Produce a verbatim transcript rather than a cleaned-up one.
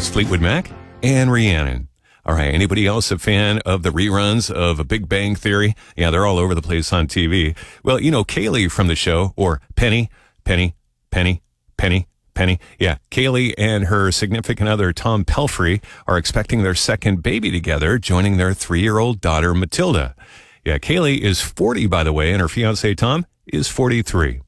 That's Fleetwood Mac and Rhiannon. All right, anybody else a fan of the reruns of A Big Bang Theory? Yeah, they're all over the place on T V. Well, you know, Kaylee from the show, or Penny, Penny, Penny, Penny, Penny. Yeah, Kaylee and her significant other, Tom Pelphrey, are expecting their second baby together, joining their three-year-old daughter, Matilda. Yeah, Kaylee is forty, by the way, and her fiancé, Tom, is forty-three.